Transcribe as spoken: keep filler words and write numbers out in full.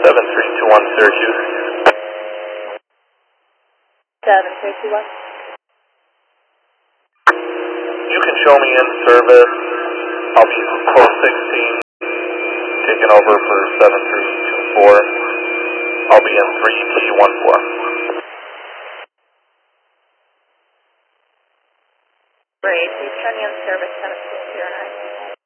seven three two one Syracuse. seven three two one. You can show me in service. I'll be close sixteen, taking over for seven three two four. I'll be in three T one four. Great. Please show me in service seven six zero nine.